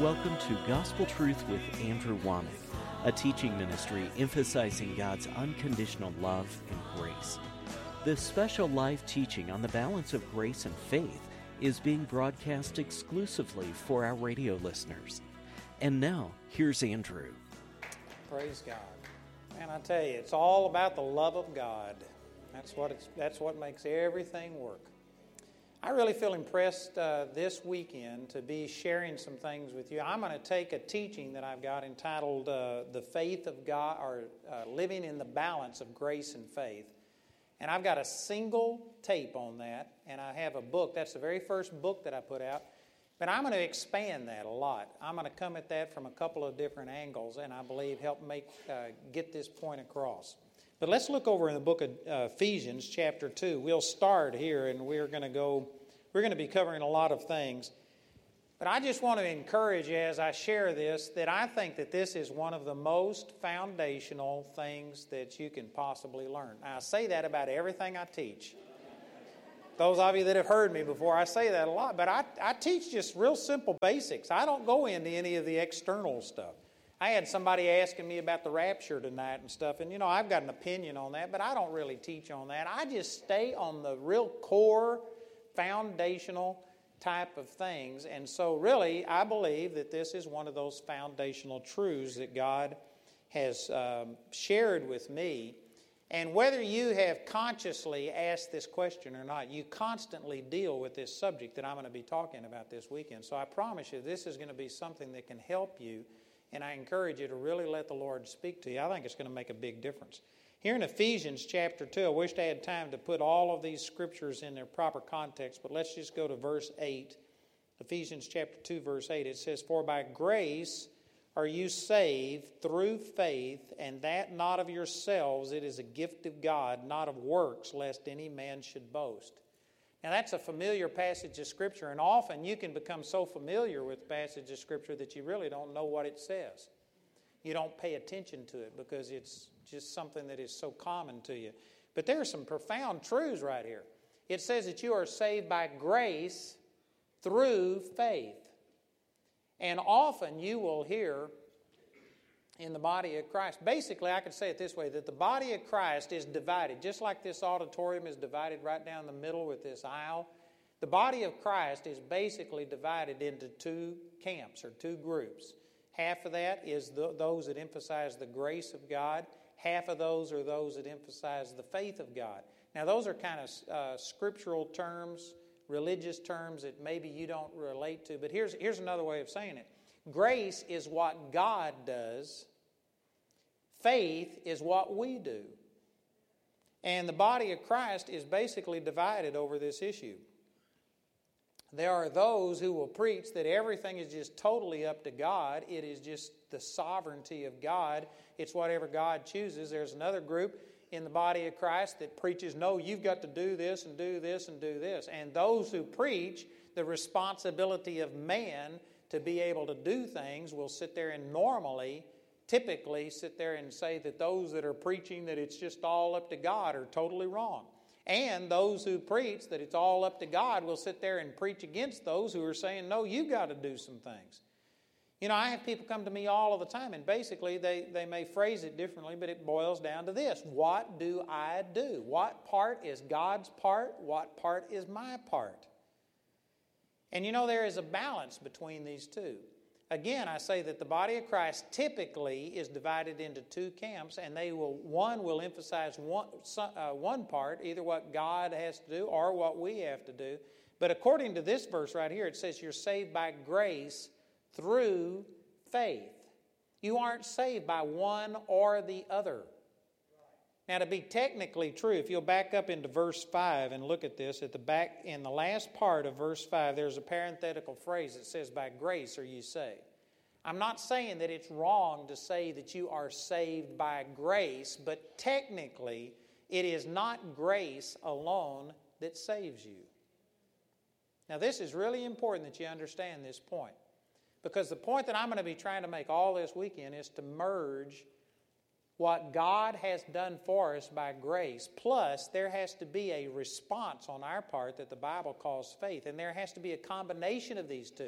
Welcome to Gospel Truth with Andrew Womack, a teaching ministry emphasizing God's unconditional love and grace. This special live teaching on the balance of grace and faith is being broadcast exclusively for our radio listeners. And now, here's Andrew. Praise God. Man, I tell you, it's all about the love of God. That's what makes everything work. I really feel impressed this weekend to be sharing some things with you. I'm going to take a teaching that I've got entitled The Faith of God, or Living in the Balance of Grace and Faith. And I've got a single tape on that, and I have a book. That's the very first book that I put out. But I'm going to expand that a lot. I'm going to come at that from a couple of different angles, and I believe help get this point across. But let's look over in the book of Ephesians chapter 2. We'll start here, and we're going to be covering a lot of things. But I just want to encourage you as I share this that I think that this is one of the most foundational things that you can possibly learn. Now, I say that about everything I teach. Those of you that have heard me before, I say that a lot. But I teach just real simple basics. I don't go into any of the external stuff. I had somebody asking me about the rapture tonight and stuff, and I've got an opinion on that, but I don't really teach on that. I just stay on the real core, foundational type of things. And so really, I believe that this is one of those foundational truths that God has shared with me. And whether you have consciously asked this question or not, you constantly deal with this subject that I'm going to be talking about this weekend. So I promise you, this is going to be something that can help you. And I encourage you to really let the Lord speak to you. I think it's going to make a big difference. Here in Ephesians chapter 2, I wished I had time to put all of these scriptures in their proper context, but let's just go to verse 8. Ephesians chapter 2, verse 8. It says, "For by grace are you saved through faith, and that not of yourselves, it is a gift of God, not of works, lest any man should boast." Now that's a familiar passage of Scripture, and often you can become so familiar with passage of Scripture that you really don't know what it says. You don't pay attention to it because it's just something that is so common to you. But there are some profound truths right here. It says that you are saved by grace through faith. And often you will hear in the body of Christ, basically I could say it this way, that the body of Christ is divided, just like this auditorium is divided right down the middle with this aisle. The body of Christ is basically divided into two camps or two groups. Half of that is those that emphasize the grace of God. Half of those are those that emphasize the faith of God. Now those are kind of scriptural terms, religious terms that maybe you don't relate to, but here's another way of saying it. Grace is what God does. Faith is what we do. And the body of Christ is basically divided over this issue. There are those who will preach that everything is just totally up to God. It is just the sovereignty of God. It's whatever God chooses. There's another group in the body of Christ that preaches, no, you've got to do this and do this and do this. And those who preach the responsibility of man to be able to do things will sit there and typically sit there and say that those that are preaching that it's just all up to God are totally wrong. And those who preach that it's all up to God will sit there and preach against those who are saying, no, you've got to do some things. I have people come to me all of the time, and basically they may phrase it differently, but it boils down to this. What do I do? What part is God's part? What part is my part? And there is a balance between these two. Again, I say that the body of Christ typically is divided into two camps, and one will emphasize one part, either what God has to do or what we have to do. But according to this verse right here, it says you're saved by grace through faith. You aren't saved by one or the other. Now, to be technically true, if you'll back up into verse 5 and look at this, at the back, in the last part of verse 5, there's a parenthetical phrase that says, by grace are you saved. I'm not saying that it's wrong to say that you are saved by grace, but technically, it is not grace alone that saves you. Now, this is really important that you understand this point, because the point that I'm going to be trying to make all this weekend is to merge what God has done for us by grace, plus there has to be a response on our part that the Bible calls faith, and there has to be a combination of these two.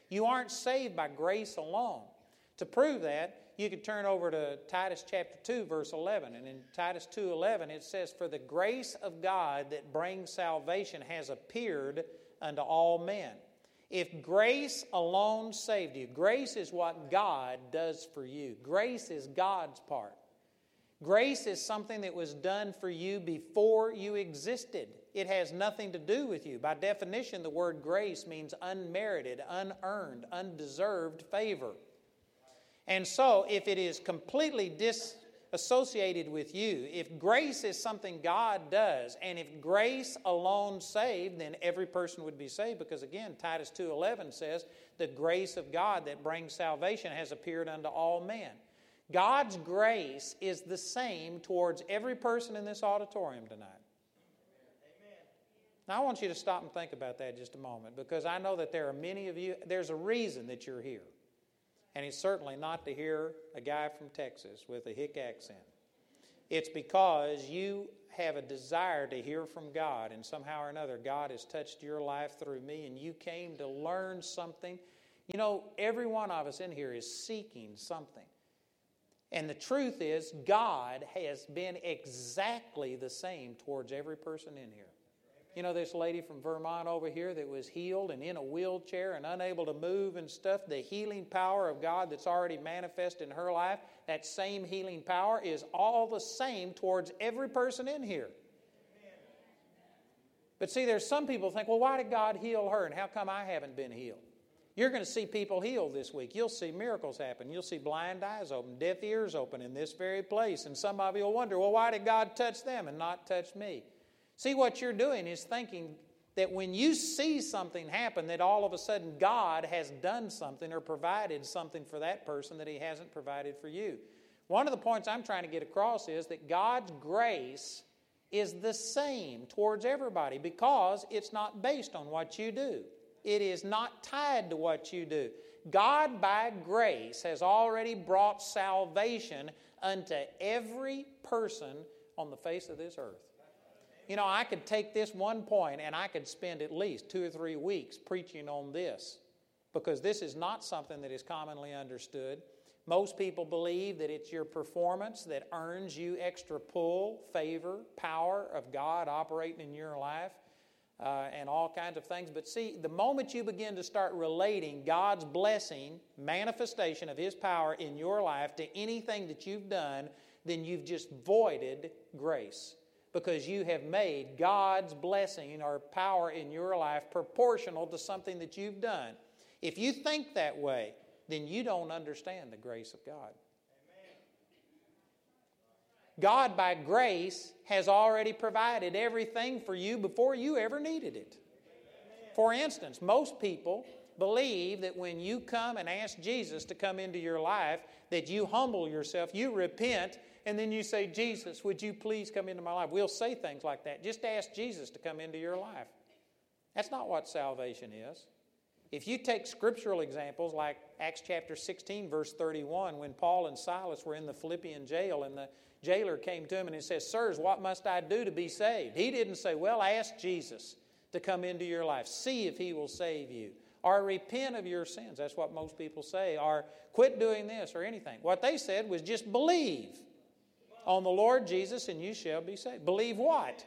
You aren't saved by grace alone. To prove that, you could turn over to Titus chapter 2, verse 11. And in Titus 2:11, it says, "For the grace of God that brings salvation has appeared unto all men." If grace alone saved you, grace is what God does for you. Grace is God's part. Grace is something that was done for you before you existed. It has nothing to do with you. By definition, the word grace means unmerited, unearned, undeserved favor. And so, if it is completely disassociated with you, if grace is something God does, and if grace alone saved, then every person would be saved, because again, Titus 2:11 says, "The grace of God that brings salvation has appeared unto all men." God's grace is the same towards every person in this auditorium tonight. Now, I want you to stop and think about that just a moment, because I know that there are many of you, there's a reason that you're here. And it's certainly not to hear a guy from Texas with a hick accent. It's because you have a desire to hear from God, and somehow or another God has touched your life through me, and you came to learn something. You know, every one of us in here is seeking something. And the truth is, God has been exactly the same towards every person in here. You know, this lady from Vermont over here that was healed and in a wheelchair and unable to move and stuff, the healing power of God that's already manifest in her life, that same healing power is all the same towards every person in here. But see, there's some people think, well, why did God heal her and how come I haven't been healed? You're going to see people healed this week. You'll see miracles happen. You'll see blind eyes open, deaf ears open in this very place. And some of you will wonder, well, why did God touch them and not touch me? See, what you're doing is thinking that when you see something happen, that all of a sudden God has done something or provided something for that person that He hasn't provided for you. One of the points I'm trying to get across is that God's grace is the same towards everybody, because it's not based on what you do. It is not tied to what you do. God, by grace, has already brought salvation unto every person on the face of this earth. You know, I could take this one point and I could spend at least 2 or 3 weeks preaching on this, because this is not something that is commonly understood. Most people believe that it's your performance that earns you extra pull, favor, power of God operating in your life. And all kinds of things. But see, the moment you begin to start relating God's blessing, manifestation of His power in your life to anything that you've done, then you've just voided grace, because you have made God's blessing or power in your life proportional to something that you've done. If you think that way, then you don't understand the grace of God. God, by grace, has already provided everything for you before you ever needed it. For instance, most people believe that when you come and ask Jesus to come into your life, that you humble yourself, you repent, and then you say, "Jesus, would you please come into my life?" We'll say things like that. Just ask Jesus to come into your life. That's not what salvation is. If you take scriptural examples like Acts chapter 16, verse 31, when Paul and Silas were in the Philippian jail and the jailer came to him and he says, "Sirs, what must I do to be saved?" He didn't say, "Well, ask Jesus to come into your life. See if He will save you." Or repent of your sins. That's what most people say. Or quit doing this or anything. What they said was just believe on the Lord Jesus and you shall be saved. Believe what?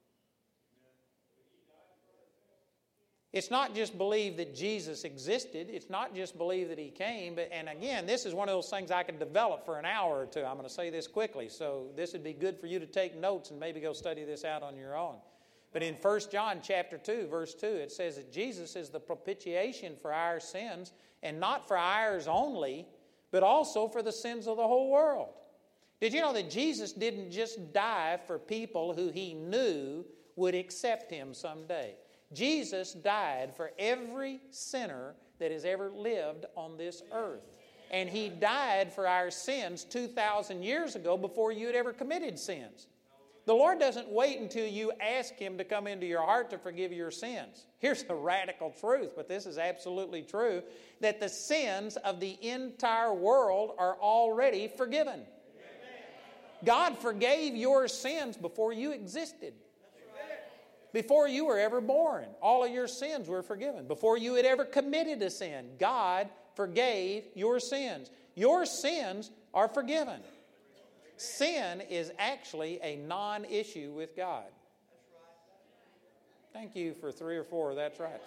It's not just believe that Jesus existed. It's not just believe that He came. And again, this is one of those things I could develop for an hour or two. I'm going to say this quickly, so this would be good for you to take notes and maybe go study this out on your own. But in 1 John chapter 2, verse 2, it says that Jesus is the propitiation for our sins, and not for ours only, but also for the sins of the whole world. Did you know that Jesus didn't just die for people who He knew would accept Him someday? Jesus died for every sinner that has ever lived on this earth. And He died for our sins 2,000 years ago before you had ever committed sins. The Lord doesn't wait until you ask Him to come into your heart to forgive your sins. Here's the radical truth, but this is absolutely true, that the sins of the entire world are already forgiven. God forgave your sins before you existed. Before you were ever born, all of your sins were forgiven. Before you had ever committed a sin, God forgave your sins. Your sins are forgiven. Sin is actually a non-issue with God. Thank you for 3 or 4, that's right.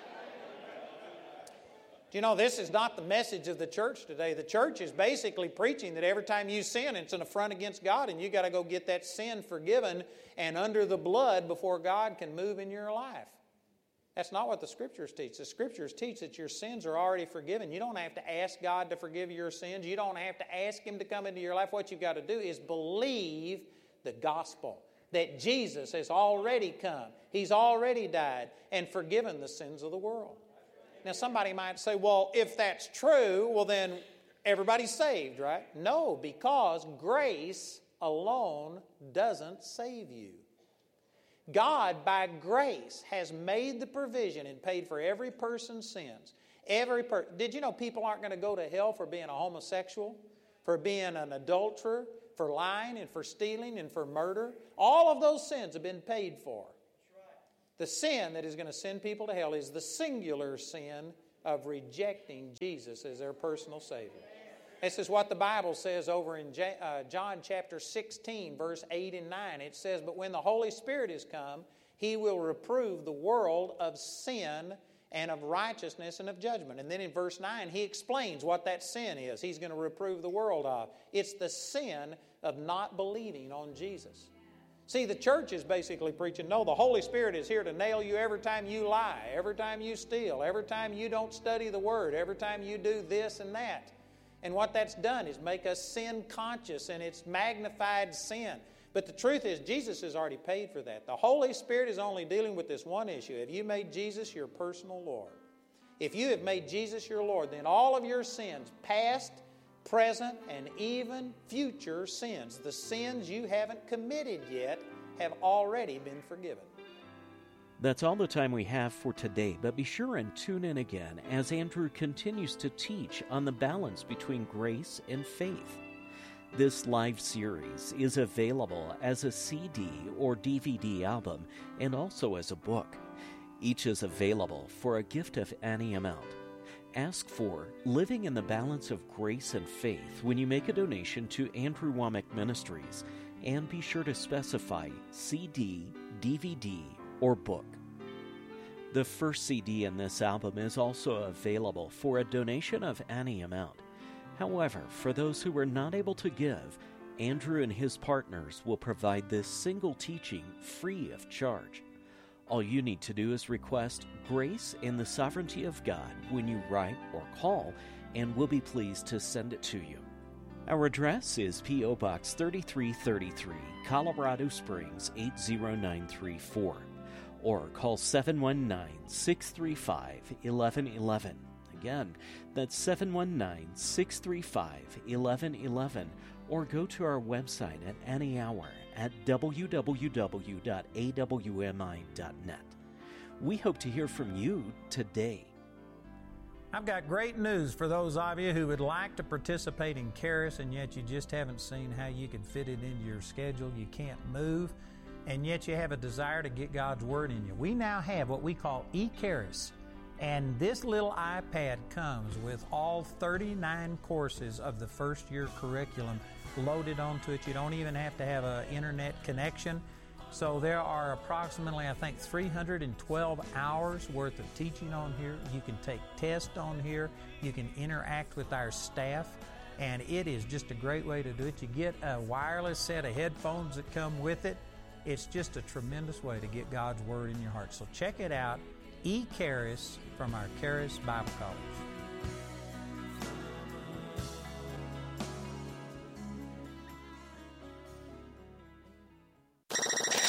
Do you know, this is not the message of the church today. The church is basically preaching that every time you sin, it's an affront against God, and you got to go get that sin forgiven and under the blood before God can move in your life. That's not what the Scriptures teach. The Scriptures teach that your sins are already forgiven. You don't have to ask God to forgive your sins. You don't have to ask Him to come into your life. What you've got to do is believe the gospel, that Jesus has already come. He's already died and forgiven the sins of the world. Now, somebody might say, well, if that's true, well, then everybody's saved, right? No, because grace alone doesn't save you. God, by grace, has made the provision and paid for every person's sins. Did you know people aren't going to go to hell for being a homosexual, for being an adulterer, for lying and for stealing and for murder? All of those sins have been paid for. The sin that is going to send people to hell is the singular sin of rejecting Jesus as their personal Savior. This is what the Bible says over in John chapter 16, verse 8 and 9. It says, but when the Holy Spirit is come, He will reprove the world of sin and of righteousness and of judgment. And then in verse 9, He explains what that sin is He's going to reprove the world of. It's the sin of not believing on Jesus. See, the church is basically preaching, no, the Holy Spirit is here to nail you every time you lie, every time you steal, every time you don't study the Word, every time you do this and that. And what that's done is make us sin conscious, and it's magnified sin. But the truth is, Jesus has already paid for that. The Holy Spirit is only dealing with this one issue. Have you made Jesus your personal Lord? If you have made Jesus your Lord, then all of your sins, past, present, and even future sins, the sins you haven't committed yet, have already been forgiven. That's all the time we have for today, but be sure and tune in again as Andrew continues to teach on the balance between grace and faith. This live series is available as a CD or DVD album and also as a book. Each is available for a gift of any amount. Ask for Living in the Balance of Grace and Faith when you make a donation to Andrew Wommack Ministries, and be sure to specify CD, DVD, or book. The first CD in this album is also available for a donation of any amount. However, for those who are not able to give, Andrew and his partners will provide this single teaching free of charge. All you need to do is request Grace in the Sovereignty of God when you write or call, and we'll be pleased to send it to you. Our address is P.O. Box 3333, Colorado Springs 80934, or call 719-635-1111. Again, that's 719-635-1111, or go to our website at any hour at www.awmi.net. We hope to hear from you today. I've got great news for those of you who would like to participate in Charis, and yet you just haven't seen how you can fit it into your schedule. You can't move, and yet you have a desire to get God's Word in you. We now have what we call eCharis, and this little iPad comes with all 39 courses of the first year curriculum loaded onto it. You don't even have to have an internet connection. So there are approximately, I think, 312 hours worth of teaching on here. You can take tests on here. You can interact with our staff, and it is just a great way to do it. You get a wireless set of headphones that come with it. It's just a tremendous way to get God's Word in your heart. So check it out, eCharis from our Charis Bible College.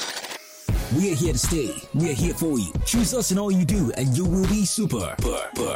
We are here to stay. We are here for you. Choose us in all you do, and you will be super.